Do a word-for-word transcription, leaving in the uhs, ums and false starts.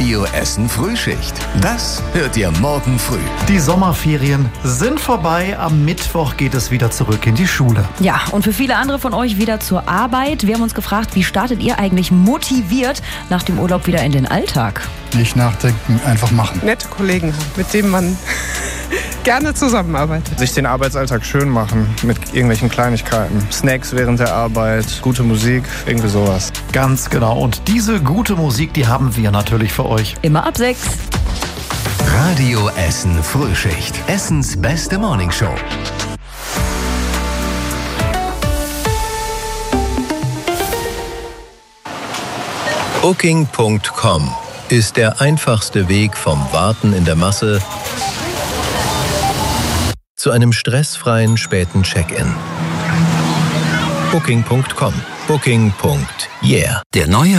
Radio Essen Frühschicht. Das hört ihr morgen früh. Die Sommerferien sind vorbei. Am Mittwoch geht es wieder zurück in die Schule. Ja, und für viele andere von euch wieder zur Arbeit. Wir haben uns gefragt, wie startet ihr eigentlich motiviert nach dem Urlaub wieder in den Alltag? Nicht nachdenken, einfach machen. Nette Kollegen haben, mit denen man gerne zusammenarbeitet. Sich den Arbeitsalltag schön machen mit irgendwelchen Kleinigkeiten. Snacks während der Arbeit, gute Musik, irgendwie sowas. Ganz genau. Und diese gute Musik, die haben wir natürlich für euch. Immer ab sechs. Radio Essen Frühschicht. Essens beste Morningshow. Booking Punkt com ist der einfachste Weg vom Warten in der Masse zu einem stressfreien späten Check-in. Booking Punkt com. Booking. Yeah. Der neue